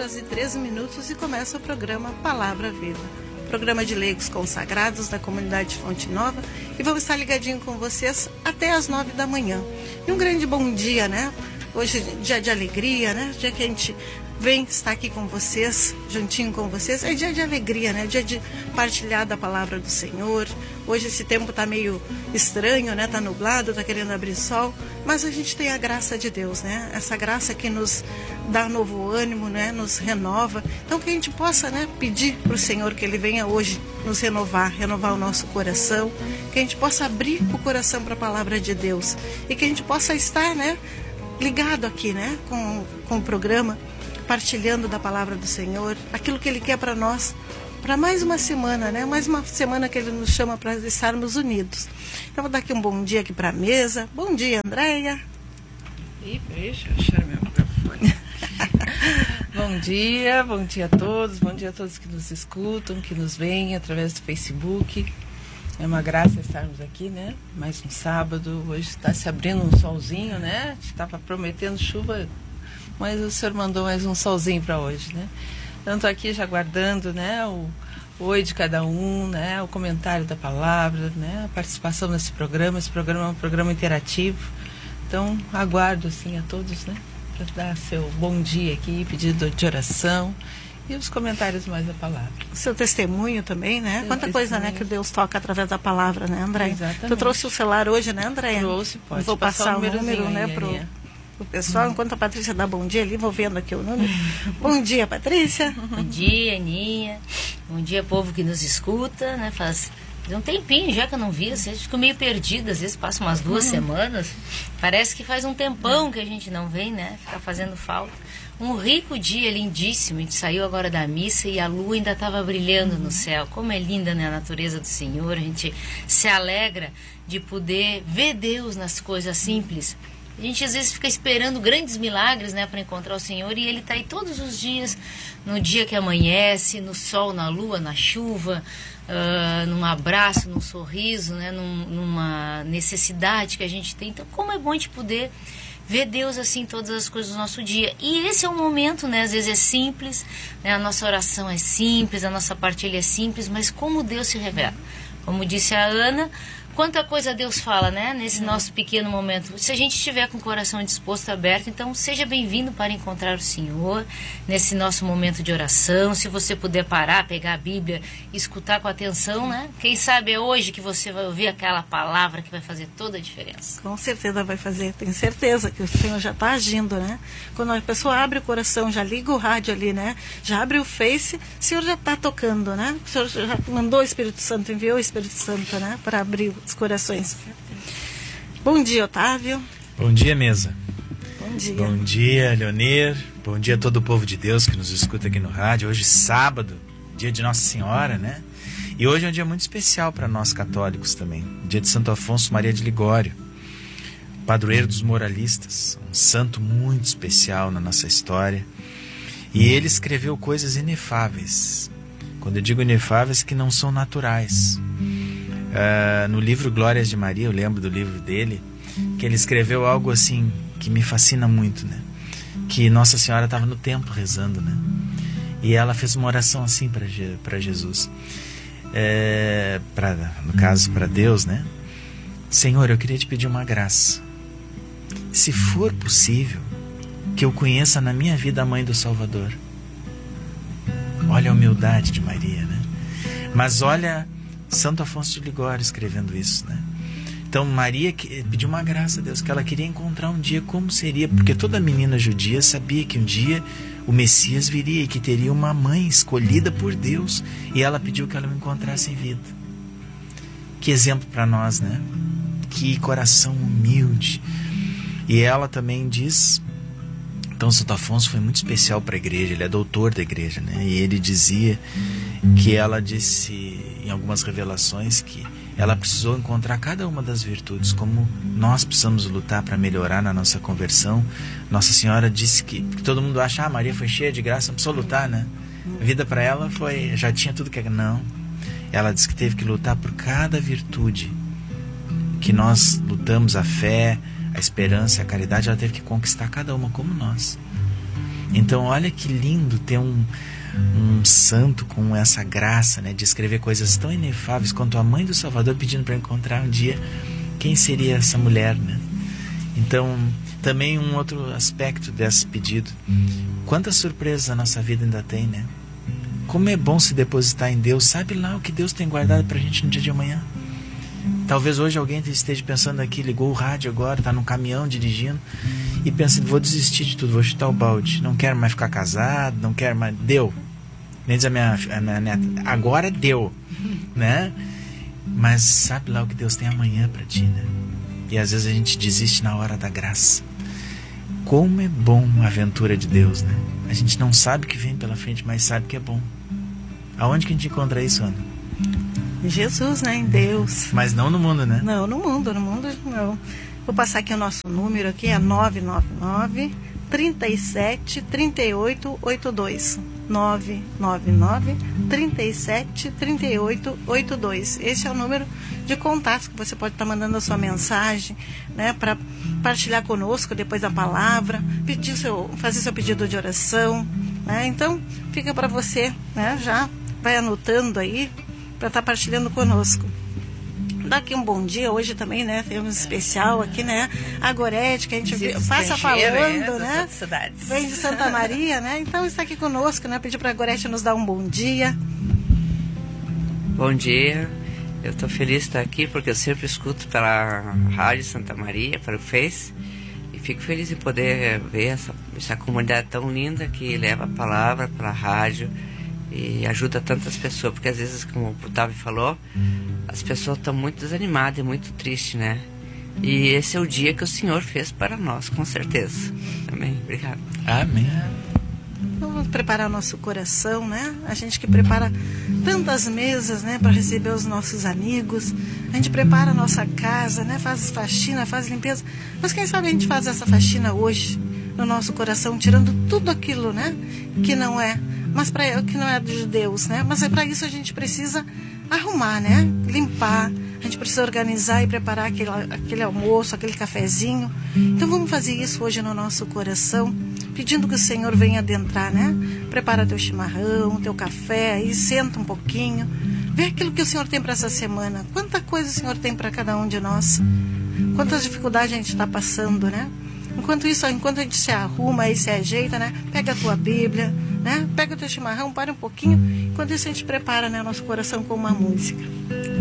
6h13 e começa o programa Palavra Viva. Programa de leigos consagrados da comunidade Fonte Nova, e vamos estar ligadinho com vocês até as 9 da manhã. E um grande bom dia, né? Hoje é dia de alegria, né? Dia que a gente vem estar aqui com vocês, juntinho com vocês. É dia de alegria, né? Dia de partilhar da palavra do Senhor. Hoje esse tempo tá meio estranho, né? Tá nublado, tá querendo abrir sol, mas a gente tem a graça de Deus, né? Essa graça que nos dá novo ânimo, né? Nos renova. Então que a gente possa, né? Pedir para o Senhor que Ele venha hoje nos renovar o nosso coração, que a gente possa abrir o coração para a palavra de Deus e que a gente possa estar, né? Ligado aqui, né? Com o programa, partilhando da palavra do Senhor, aquilo que Ele quer para nós, para mais uma semana, né? Mais uma semana que Ele nos chama para estarmos unidos. Então, vou dar aqui um bom dia aqui para a mesa. Bom dia, Andréia. Deixa eu achar meu microfone. Bom dia a todos que nos escutam, que nos veem através do Facebook. É uma graça estarmos aqui, né? Mais um sábado, hoje está se abrindo um solzinho, né? Estava prometendo chuva, mas o Senhor mandou mais um solzinho para hoje, né? Então, estou aqui já aguardando, né? O oi de cada um, né? O comentário da palavra, né? A participação nesse programa. Esse programa é um programa interativo. Então, aguardo, assim, a todos, né? Para dar seu bom dia aqui, pedido de oração e os comentários mais da palavra. Seu testemunho também, né? Quanta coisa, né, que Deus toca através da palavra, né, André? Exatamente. Tu trouxe o celular hoje, né, André? Trouxe, pode. Vou passar o número, né, aí, pro pessoal, enquanto a Patrícia dá bom dia ali, vou vendo aqui o número. Bom dia, Patrícia. Bom dia, Aninha. Bom dia, povo que nos escuta, né? Faz um tempinho já que eu não vi, às vezes fico meio perdida, às vezes passa umas 2 semanas. Parece que faz um tempão que a gente não vem, né? Fica fazendo falta. Um rico dia, lindíssimo. A gente saiu agora da missa e a lua ainda estava brilhando no céu. Como é linda, né, a natureza do Senhor. A gente se alegra de poder ver Deus nas coisas simples. A gente às vezes fica esperando grandes milagres, né, para encontrar o Senhor, e Ele está aí todos os dias, no dia que amanhece, no sol, na lua, na chuva, num abraço, num sorriso, né, numa necessidade que a gente tem. Então, como é bom a gente poder ver Deus assim em todas as coisas do nosso dia. E esse é um momento, né, às vezes é simples, né, a nossa oração é simples, a nossa partilha é simples, mas como Deus se revela. Como disse a Ana, quanta coisa Deus fala, né, nesse nosso pequeno momento. Se a gente estiver com o coração disposto, aberto, então seja bem-vindo para encontrar o Senhor nesse nosso momento de oração. Se você puder parar, pegar a Bíblia e escutar com atenção, né? Quem sabe é hoje que você vai ouvir aquela palavra que vai fazer toda a diferença. Com certeza vai fazer, tenho certeza que o Senhor já está agindo, né? Quando a pessoa abre o coração, já liga o rádio ali, né? Já abre o Face, o Senhor já está tocando, né? O Senhor já mandou o Espírito Santo, enviou o Espírito Santo, né? Para abrir os corações. Bom dia, Otávio. Bom dia, mesa. Bom dia. Bom dia, Leonir. Bom dia a todo o povo de Deus que nos escuta aqui no rádio. Hoje, sábado, dia de Nossa Senhora, né? E hoje é um dia muito especial para nós católicos também. Dia de Santo Afonso Maria de Ligório, padroeiro dos moralistas, um santo muito especial na nossa história. E ele escreveu coisas inefáveis. Quando eu digo inefáveis, que não são naturais. No livro Glórias de Maria, eu lembro do livro dele, que ele escreveu algo assim que me fascina muito, né? Que Nossa Senhora estava no templo rezando, né? E ela fez uma oração assim para Jesus, no caso para Deus, né? Senhor, eu queria te pedir uma graça. Se for possível, que eu conheça na minha vida a mãe do Salvador. Olha a humildade de Maria, né? Mas olha Santo Afonso de Ligório escrevendo isso, né? Então Maria pediu uma graça a Deus, que ela queria encontrar um dia como seria, porque toda menina judia sabia que um dia o Messias viria e que teria uma mãe escolhida por Deus, e ela pediu que ela o encontrasse em vida. Que exemplo para nós, né? Que coração humilde. E ela também diz, então Santo Afonso foi muito especial para a igreja, ele é doutor da igreja, né? E ele dizia que ela disse em algumas revelações que ela precisou encontrar cada uma das virtudes, como nós precisamos lutar para melhorar na nossa conversão. Nossa Senhora disse que, porque todo mundo acha, Maria foi cheia de graça, não precisou lutar, né? A vida para ela foi, já tinha tudo que... Não, ela disse que teve que lutar por cada virtude, que nós lutamos, a fé, a esperança, a caridade, ela teve que conquistar cada uma como nós. Então olha que lindo ter um santo com essa graça, né, de escrever coisas tão inefáveis quanto a mãe do Salvador pedindo para encontrar um dia quem seria essa mulher, né? Então, também um outro aspecto desse pedido, quantas surpresas a nossa vida ainda tem, né? Como é bom se depositar em Deus. Sabe lá o que Deus tem guardado pra gente no dia de amanhã? Talvez hoje alguém esteja pensando aqui, ligou o rádio agora, está no caminhão dirigindo e pensa, vou desistir de tudo, vou chutar o balde, não quero mais ficar casado, não quero mais... Deu. Nem diz a minha neta, agora deu, né? Mas sabe lá o que Deus tem amanhã para ti, né? E às vezes a gente desiste na hora da graça. Como é bom a aventura de Deus, né? A gente não sabe o que vem pela frente, mas sabe que é bom. Aonde que a gente encontra isso, Ana? Jesus, né? Em Deus. Mas não no mundo, né? Não, no mundo não. Vou passar aqui o nosso número aqui, é 999 37 38 82. 999 37 38 82. Esse é o número de contatos que você pode estar mandando a sua mensagem, né, para partilhar conosco depois da palavra, fazer seu pedido de oração, né? Então, fica para você, né, já vai anotando aí para estar partilhando conosco. Daqui um bom dia, hoje também, né, temos especial aqui, né, a Gorete, que a gente passa falando, né, vem de Santa Maria, né, então está aqui conosco, né, pedir para a Gorete nos dar um bom dia. Bom dia, eu estou feliz de estar aqui porque eu sempre escuto pela Rádio Santa Maria, pelo Face, e fico feliz em poder ver essa comunidade tão linda que leva a palavra pela rádio e ajuda tantas pessoas, porque às vezes, como o Davi falou, as pessoas estão muito desanimadas e muito tristes, né? E esse é o dia que o Senhor fez para nós, com certeza. Amém. Obrigado. Amém. Vamos preparar nosso coração, né? A gente que prepara tantas mesas, né, para receber os nossos amigos. A gente prepara a nossa casa, né? Faz faxina, faz limpeza. Mas quem sabe a gente faz essa faxina hoje no nosso coração, tirando tudo aquilo, né, que não é, que não é de Deus, né? Mas para isso a gente precisa arrumar, né? Limpar. A gente precisa organizar e preparar aquele almoço, aquele cafezinho. Então vamos fazer isso hoje no nosso coração, pedindo que o Senhor venha adentrar, né? Prepara teu chimarrão, teu café, aí senta um pouquinho, vê aquilo que o Senhor tem para essa semana. Quanta coisa o Senhor tem para cada um de nós. Quantas dificuldades a gente está passando, né? Enquanto a gente se arruma e se ajeita, né? Pega a tua Bíblia, né? Pega o teu chimarrão, para um pouquinho. Enquanto isso a gente prepara, né, nosso coração com uma música.